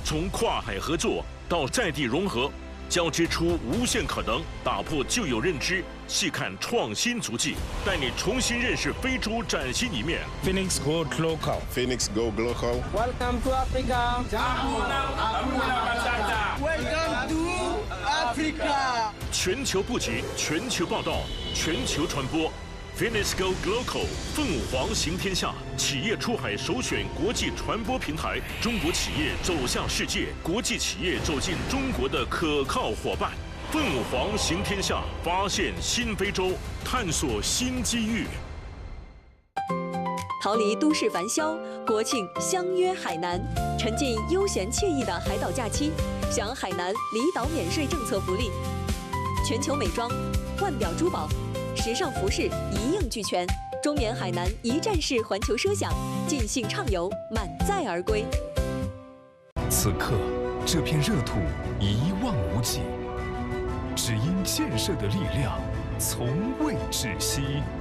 从跨海合作到在地融合，交织出无限可能，打破旧有认知，细看创新足迹，带你重新认识非洲崭新一面。 Phoenix Go Global. Phoenix Go Global. Welcome to Africa. Welcome to Africa. 全球布局，全球报道，全球传播。Phoenix Go Global 凤凰行天下，企业出海首选国际传播平台，中国企业走向世界，国际企业走进中国的可靠伙伴。凤凰行天下，发现新非洲，探索新机遇。 逃离都市繁嚣，国庆相约海南，沉浸悠闲惬意的海岛假期，享海南离岛免税政策福利，全球美妆、腕表珠宝、时尚服饰一应俱全，中缅海南一站式环球奢享，尽兴畅游，满载而归。 此刻，这片热土一望无际，只因建设的力量从未止息。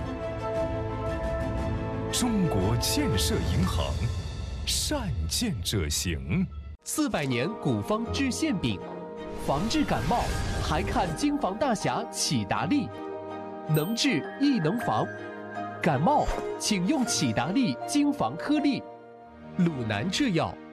中国建设银行，善建者行。 400年古方治腺饼，防治感冒还看京房大侠启达利，能治亦能防。感冒请用启达利京房颗粒，鲁南制药。